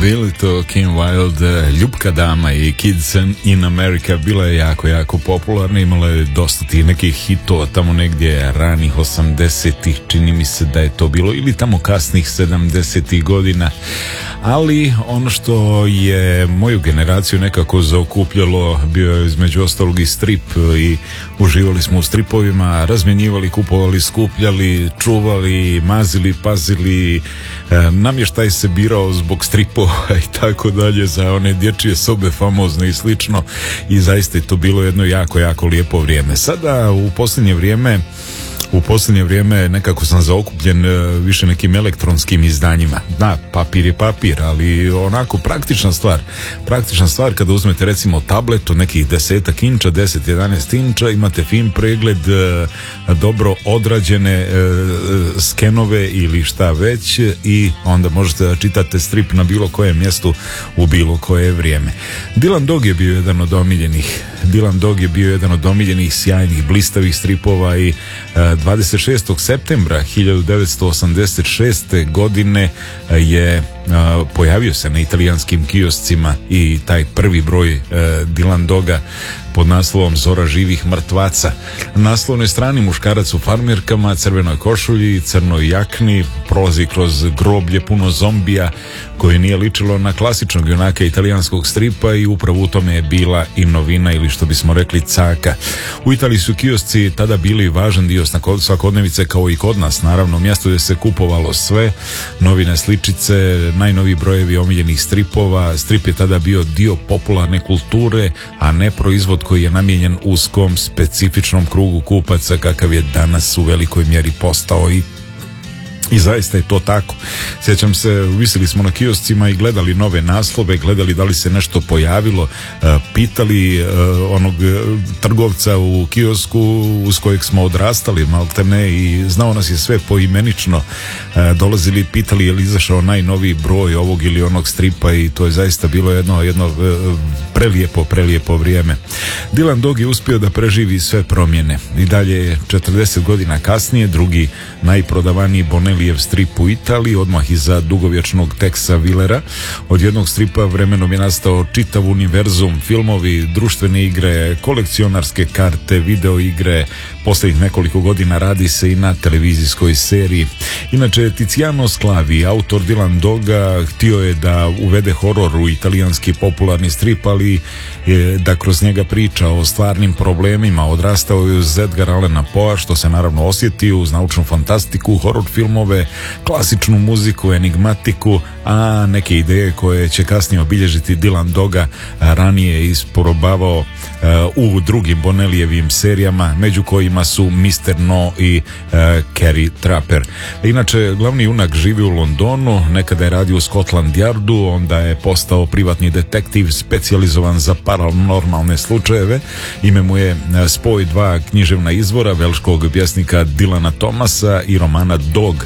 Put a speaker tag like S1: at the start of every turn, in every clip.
S1: Bili to Kim Wilde, Ljubka dama i Kids in America. Bila je jako popularna, imala je dosta tih nekih hitova tamo negdje ranih 80-ih, čini mi se da je to bilo, ili tamo kasnih 70-ih godina. Ali ono što je moju generaciju nekako zaokupljalo bio je između ostalog i strip, i uživali smo u stripovima, razmjenjivali, kupovali, skupljali, čuvali, mazili, pazili, namještaj se birao zbog stripova i tako dalje za one dječje sobe famozne i slično, i zaista je to bilo jedno jako lijepo vrijeme. Sada u posljednje vrijeme nekako sam zaokupljen više nekim elektronskim izdanjima. Da, papir je papir, ali onako praktična stvar kada uzmete recimo tablet od nekih 10 inča, 10-11 inča, imate fin pregled, dobro odrađene skenove ili šta već, i onda možete da čitate strip na bilo kojem mjestu u bilo koje vrijeme. Dylan Dog je bio jedan od omiljenih, sjajnih, blistavih stripova, i 26. septembra 1986. godine je pojavio se na italijanskim kioscima i taj prvi broj Dylan Doga pod naslovom Zora živih mrtvaca. Na naslovnoj strani muškarac u farmerkama, crvenoj košulji, crnoj jakni, prolazi kroz groblje puno zombija, koje nije ličilo na klasičnog junaka italijanskog stripa, i upravo u tome je bila i novina, ili što bismo rekli caka. U Italiji su kiosci tada bili važan dio svakodnevice, kao i kod nas, naravno, mjesto gdje se kupovalo sve, novine, sličice, najnoviji brojevi omiljenih stripova. Strip je tada bio dio popularne kulture, a ne proizvod koji je namijenjen uskom, specifičnom krugu kupaca kakav je danas u velikoj mjeri postao, i zaista je to tako. Sjećam se, visili smo na kioscima i gledali nove naslove, gledali da li se nešto pojavilo, pitali onog trgovca u kiosku uz kojeg smo odrastali maltene, i znao nas je sve poimenično, dolazili, pitali je li izašao najnoviji broj ovog ili onog stripa, i to je zaista bilo jedno prelijepo vrijeme. Dylan Dog je uspio da preživi sve promjene, i dalje je 40 godina kasnije drugi najprodavaniji Bonellijev strip u Italiji, odmah iza dugovječnog Texa Willera. Od jednog stripa vremenom je nastao čitav univerzum, filmovi, društvene igre, kolekcionarske karte, video igre. Posljednjih nekoliko godina radi se i na televizijskoj seriji. Inače, Tiziano Sclavi, autor Dylan Doga, htio je da uvede horor u italijanski popularni strip, ali da kroz njega priča o stvarnim problemima. Odrastao je uz Edgara Allena Poea, što se naravno osjetio, uz naučnu fantastiku, horor filmove, klasičnu muziku, enigmatiku, a neke ideje koje će kasnije obilježiti Dylan Doga ranije isprobavao u drugim Bonellijevim serijama, među kojima su Mr. No i Carrie Trapper. Inače, glavni junak živi u Londonu, nekada je radio u Scotland Yardu, onda je postao privatni detektiv specijalizovan za paranormalne slučajeve. Ime mu je spoj dva književna izvora, velškog pjesnika Dylana Thomasa i romana Dog,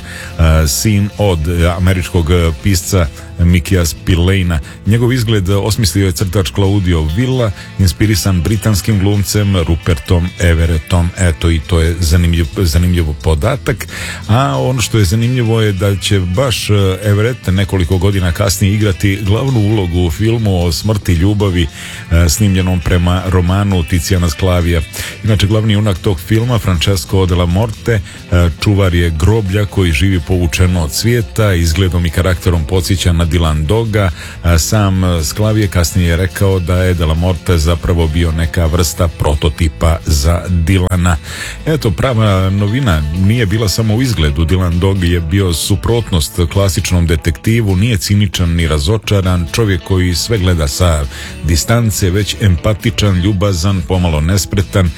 S1: sin od američkog pisca Mikija Spillane. Njegov izgled osmislio je crtač Claudio Villa, inspirisan britanskim glumcem Rupertom Everettom. Eto, i to je zanimljiv podatak. A ono što je zanimljivo je da će baš Everett nekoliko godina kasnije igrati glavnu ulogu u filmu o smrti ljubavi, snimljenom prema romanu Tiziana Sclavija. Inače, glavni junak tog filma, Francesco della Morte, čuvar je groblja koji živi povučeno od svijeta, izgledom i karakterom podsjeća na Dylan Doga. Sam Sclavije kasnije je rekao da je Della Morte zapravo bio neka vrsta prototipa za Dylana. Eto, prava novina nije bila samo u izgledu. Dylan Dog je bio suprotnost klasičnom detektivu, nije ciničan ni razočaran, čovjek koji sve gleda sa distance, već empatičan, ljubazan, pomalo nespretan,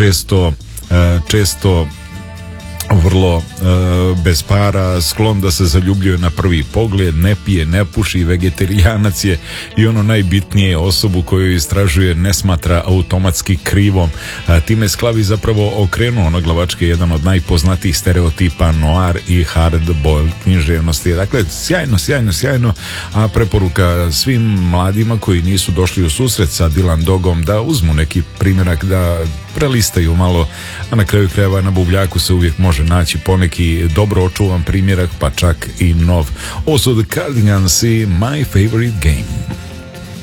S1: često vrlo bez para, sklon da se zaljubljuje na prvi pogled, ne pije, ne puši, vegetarijanac je, i ono najbitnije, osobu koju istražuje ne smatra automatski krivom. Time Sclavi zapravo okrenuo na glavačke jedan od najpoznatijih stereotipa noir i hard-boiled književnosti. Dakle, sjajno, a preporuka svim mladima koji nisu došli u susret sa Dylan Dogom da uzmu neki primjerak, da prelistaju malo, a na kraju krajeva na buvljaku se uvijek može može naći poneki dobro očuvan primjerak, pa čak i nov. Ovo su The Cardigans i My Favorite Game.